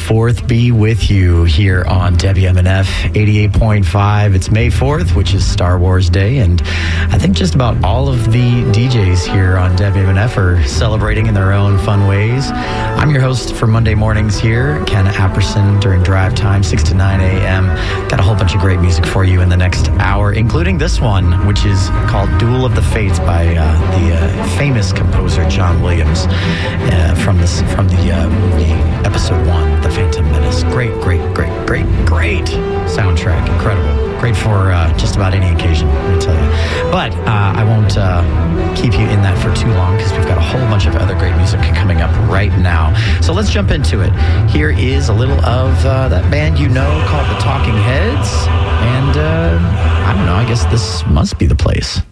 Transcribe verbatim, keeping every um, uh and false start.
fourth be with you here on W M N F eighty-eight point five. It's May fourth, which is Star Wars Day, and I think just about all of the D Js here on W M N F are celebrating in their own fun ways. I'm your host for Monday mornings here, Ken Apperson, during drive time, six to nine a.m. Got a whole bunch of great music for you in the next hour, including this one, which is called Duel of the Fates by uh, the uh, famous composer John Williams uh, from, this, from the uh, movie Episode one, The Phantom Menace. Great, great, great, great, great soundtrack. Incredible. Great for uh, just about any occasion, let me tell you. But uh, I won't uh, keep you in that for too long because we've got a whole bunch of other great music coming up right now. So let's jump into it. Here is a little of uh, that band you know called The Talking Heads. And uh, I don't know, I guess this must be the place.